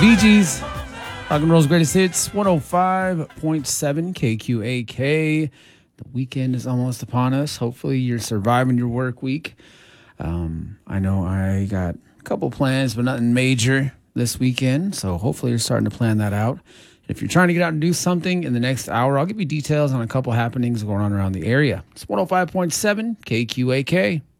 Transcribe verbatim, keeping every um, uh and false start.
Bee Gees, rock and roll's greatest hits, one oh five point seven K Q A K. The weekend is almost upon us. Hopefully, you're surviving your work week. Um, I know I got a couple plans, but nothing major this weekend. So hopefully, you're starting to plan that out. If you're trying to get out and do something in the next hour, I'll give you details on a couple happenings going on around the area. It's one oh five point seven K Q A K.